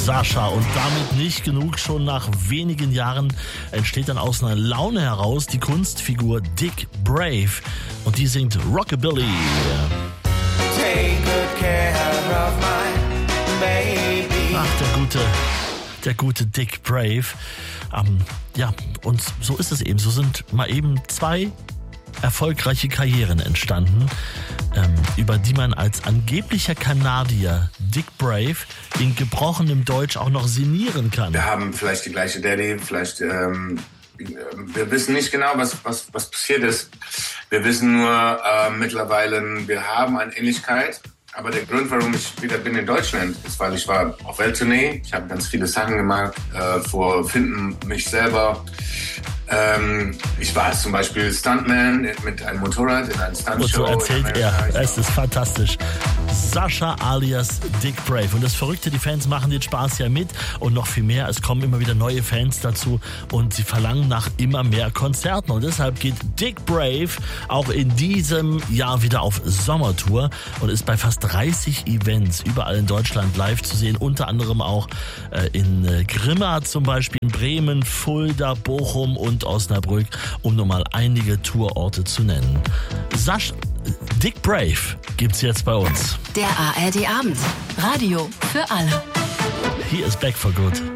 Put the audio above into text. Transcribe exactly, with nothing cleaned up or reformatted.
Sascha. Und damit nicht genug, schon nach wenigen Jahren entsteht dann aus einer Laune heraus die Kunstfigur Dick Brave. Und die singt Rockabilly. Take good care of my baby. Ach, der gute, der gute Dick Brave. Ähm, ja, und so ist es eben. So sind mal eben zwei erfolgreiche Karrieren entstanden, ähm, über die man als angeblicher Kanadier Dick Brave in gebrochenem Deutsch auch noch sinnieren kann. Wir haben vielleicht die gleiche Daddy, vielleicht, ähm, wir wissen nicht genau, was, was, was passiert ist. Wir wissen nur äh, mittlerweile, wir haben eine Ähnlichkeit. Aber der Grund, warum ich wieder bin in Deutschland, ist, weil ich war auf Welttournee. Ich habe ganz viele Sachen gemacht, äh, vor Finden mich selber. Ähm, ich war zum Beispiel Stuntman mit einem Motorrad in einem Stuntshow. Und so erzählt er. Ich Es ist fantastisch. Sascha alias Dick Brave. Und das Verrückte, die Fans machen den Spaß ja mit. Und noch viel mehr, es kommen immer wieder neue Fans dazu. Und sie verlangen nach immer mehr Konzerten. Und deshalb geht Dick Brave auch in diesem Jahr wieder auf Sommertour und ist bei fast dreißig Events überall in Deutschland live zu sehen. Unter anderem auch äh, in äh, Grimma zum Beispiel, in Bremen, Fulda, Bochum und Osnabrück, um nur mal einige Tourorte zu nennen. Sascha, Dick Brave gibt's jetzt bei uns. Der A R D Abend. Radio für alle. Hier ist Back for Good.